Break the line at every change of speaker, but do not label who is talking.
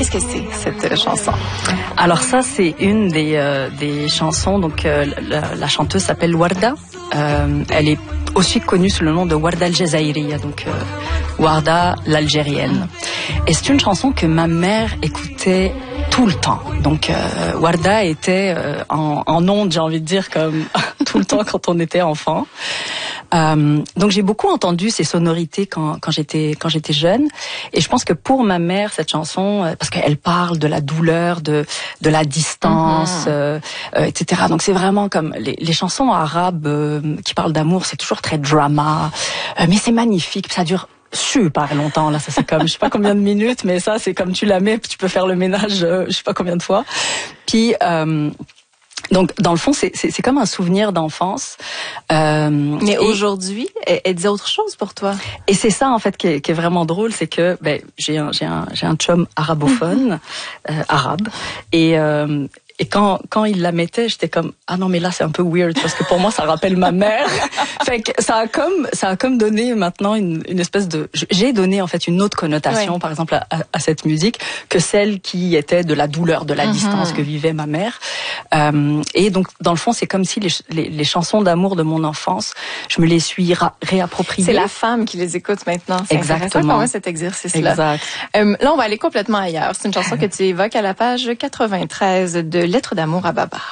Qu'est-ce que c'est, cette chanson?
Alors ça, c'est une des chansons. Donc la chanteuse s'appelle Warda. Elle est aussi connue sous le nom de Warda al-Jazairiya, donc Warda l'Algérienne. Et c'est une chanson que ma mère écoutait tout le temps. Donc Warda était en ondes, j'ai envie de dire, comme tout le temps quand on était enfant. Donc j'ai beaucoup entendu ces sonorités quand j'étais jeune, et je pense que pour ma mère cette chanson, parce qu'elle parle de la douleur, de la distance, etc. Donc c'est vraiment comme les chansons arabes qui parlent d'amour, c'est toujours très drama, mais c'est magnifique, ça dure super longtemps là, ça c'est comme je sais pas combien de minutes, mais ça c'est comme tu la mets, tu peux faire le ménage je sais pas combien de fois. Puis donc, dans le fond, c'est comme un souvenir d'enfance.
Mais aujourd'hui, elle dit autre chose pour toi.
Et c'est ça, en fait, qui est vraiment drôle, c'est que j'ai un chum arabophone, arabe, et quand il la mettait, j'étais comme ah non mais là c'est un peu weird parce que pour moi ça rappelle ma mère. Fait que ça a comme donné maintenant une espèce de j'ai donné en fait une autre connotation par exemple à cette musique que celle qui était de la douleur, de la distance que vivait ma mère. Et donc dans le fond c'est comme si les chansons d'amour de mon enfance, je me les suis réappropriées.
C'est la femme qui les écoute maintenant. C'est
exactement
intéressant cet exercice-là.
Exact.
Là on va aller complètement ailleurs. C'est une chanson que tu évoques à la page 93 de Lettres d'amour à Baba.